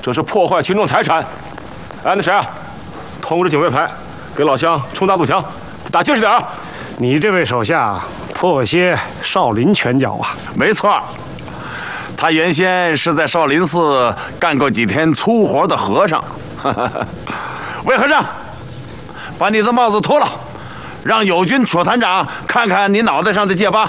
这是破坏群众财产。哎，那谁啊，通知警卫排，给老乡冲大堵墙，打精实点啊！ 你这位手下颇有些少林拳脚啊。 没错，他原先是在少林寺干过几天粗活的和尚。魏和尚，把你的帽子脱了，让友军楚团长看看你脑袋上的戒疤。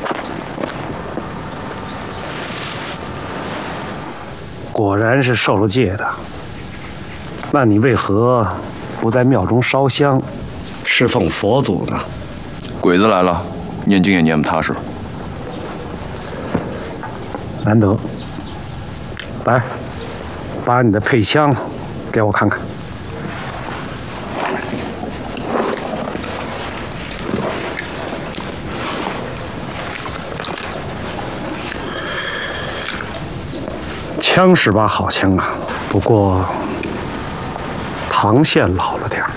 果然是受了戒的。那你为何不在庙中烧香，侍奉佛祖呢？ 鬼子来了，念经也念不踏实。 难得，来，把你的配枪给我看看。枪是把好枪啊，不过膛线老了点儿。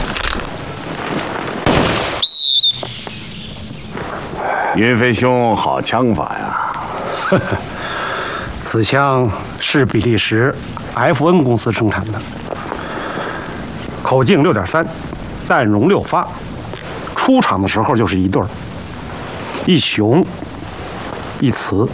云飞兄，好枪法呀！ 此枪是比利时 FN 公司生产的，口径6.3，弹容6发，出厂的时候就是一对儿，一雄一雌，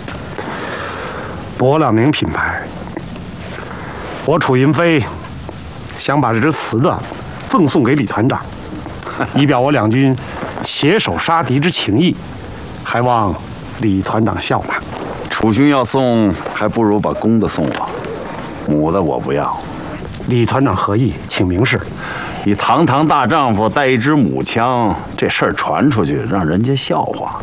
柏朗宁品牌。我楚云飞想把这只雌的赠送给李团长，以表我两军携手杀敌之情谊，还望李团长笑纳。 楚兄要送，还不如把公的送我，母的我不要。 李团长何意？请明示。 你堂堂大丈夫带一支母枪，这事儿传出去，让人家笑话。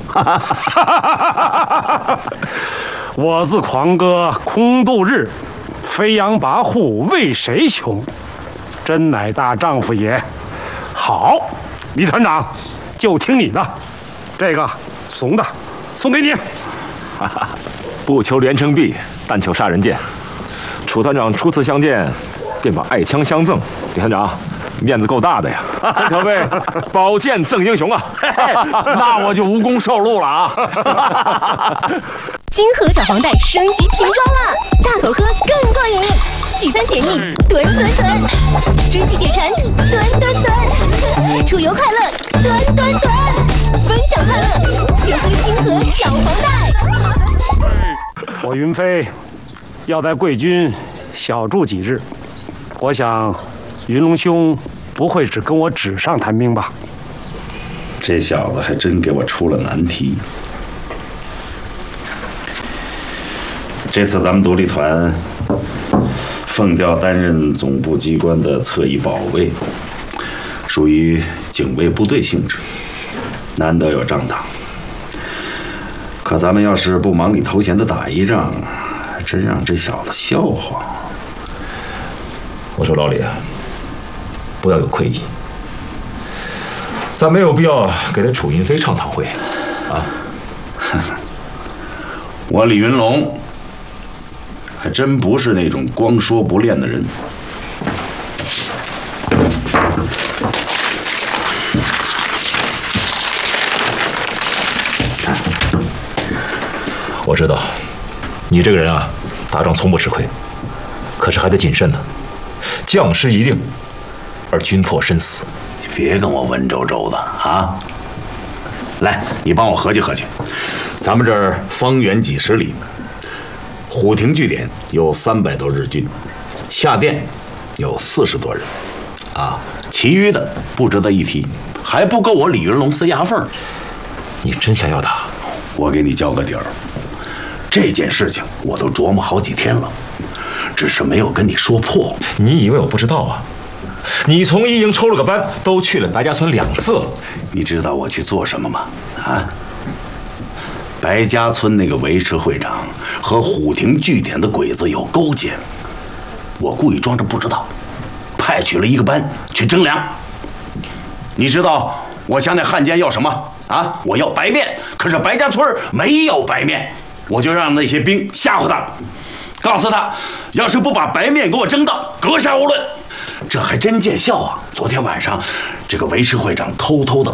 我自狂歌空度日，飞扬跋扈为谁穷？真乃大丈夫也。好，李团长，就听你的。这个怂的，送给你。 不求连城璧，但求杀人剑。楚团长初次相见，便把爱枪相赠，李团长面子够大的呀，可谓宝剑赠英雄啊！ 那我就无功受禄了啊！ 金河小黄袋升级瓶装啦，大口喝更过瘾，聚餐解腻，吨吨吨，追剧解馋，吨吨吨，出游快乐，吨吨吨，分享快乐，就喝金河小黄袋。 我云飞要在贵军小住几日，我想云龙兄不会只跟我纸上谈兵吧？ 这小子还真给我出了难题。这次咱们独立团奉调担任总部机关的侧翼保卫，属于警卫部队性质，难得有仗打。可咱们要是不忙里偷闲的打一仗，真让这小子笑话。 我说老李，不要有愧意，咱没有必要给他楚云飞唱堂会啊。 我李云龙还真不是那种光说不练的人。 我知道，你这个人啊，打仗从不吃亏，可是还得谨慎呢。将士一定，而军破身死。 别跟我文绉绉的啊！来，你帮我合计合计，咱们这儿方圆几十里，虎亭据点有300多日军，下店有40多人，啊，其余的不值得一提，还不够我李云龙塞牙缝。 你真想要打？ 我给你交个底儿，这件事情我都琢磨好几天了，只是没有跟你说破。 你以为我不知道啊？你从一营抽了个班，都去了白家村2次了。 你知道我去做什么吗？啊？白家村那个维持会长和虎亭据点的鬼子有勾结，我故意装着不知道，派去了一个班去征粮。你知道我向那汉奸要什么啊？我要白面，可是白家村没有白面，我就让那些兵吓唬他，告诉他，要是不把白面给我征到，格杀勿论。这还真见效啊！昨天晚上，这个维持会长偷偷的